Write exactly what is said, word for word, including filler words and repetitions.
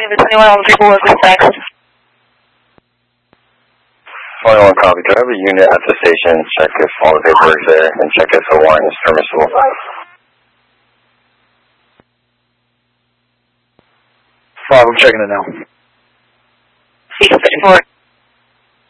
If anyone on the paperwork is text. twenty-one copy. Do I have a unit at the station? Check if all the paperwork is there and check if the warrant is permissible. Five, I'm checking it now. C fifty-four.